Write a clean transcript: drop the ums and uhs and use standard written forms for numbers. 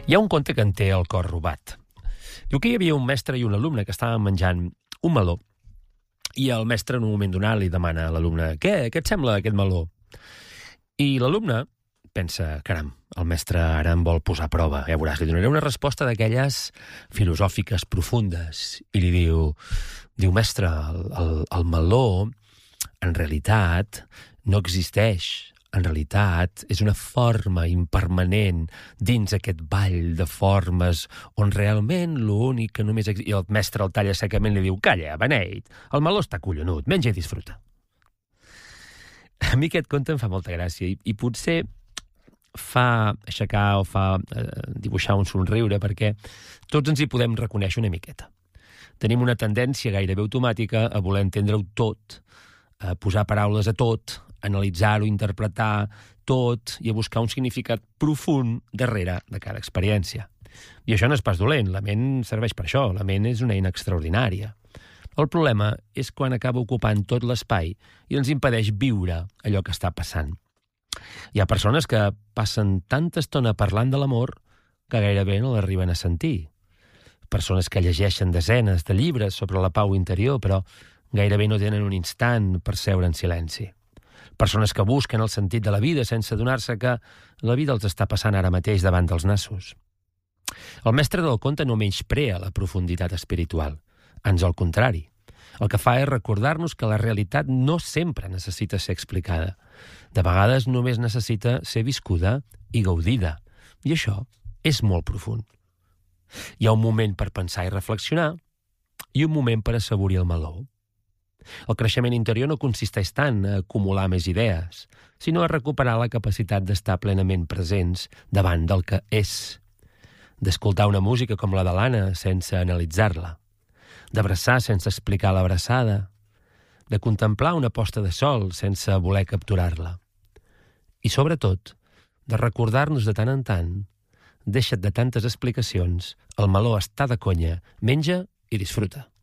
Hi ha un conte que en té el cor robat. Diu que hi havia un mestre i un alumne que estaven menjant un meló i el mestre en un moment donat li demana a l'alumne què et sembla aquest meló? I l'alumne pensa, caram, el mestre ara em vol posar a prova, ja veuràs, li donaré una resposta d'aquelles filosòfiques profundes i li diu mestre, el meló en realitat no existeix. En realitat, és una forma impermanent dins aquest ball de formes on realment l'únic que només existeix... I el mestre el talla secament i li diu calla, beneit, el meló està collonut, menja i disfruta. A mi aquest conte em fa molta gràcia i potser fa aixecar o fa dibuixar un somriure perquè tots ens hi podem reconèixer una miqueta. Tenim una tendència gairebé automàtica a voler entendre-ho tot, a posar paraules a tot, analitzar-ho, interpretar tot i a buscar un significat profund darrere de cada experiència. I això no és pas dolent, la ment serveix per això, la ment és una eina extraordinària. El problema és quan acaba ocupant tot l'espai i ens impedeix viure allò que està passant. Hi ha persones que passen tanta estona parlant de l'amor que gairebé no l'arriben a sentir. Persones que llegeixen desenes de llibres sobre la pau interior, però gairebé no tenen un instant per seure en silenci. Persones que busquen el sentit de la vida sense adonar-se que la vida els està passant ara mateix davant dels nassos. El mestre del conte no menysprea la profunditat espiritual, ans al contrari. El que fa és recordar-nos que la realitat no sempre necessita ser explicada. De vegades només necessita ser viscuda i gaudida. I això és molt profund. Hi ha un moment per pensar i reflexionar i un moment per assaborir el meló. El creixement interior no consisteix tant a acumular més idees, sinó a recuperar la capacitat d'estar plenament presents davant del que és, d'escoltar una música com la de l'Anna sense analitzar-la, d'abraçar sense explicar l'abraçada, de contemplar una posta de sol sense voler capturar-la. I, sobretot, de recordar-nos de tant en tant, deixa't de tantes explicacions, el meló està de conya, menja i disfruta.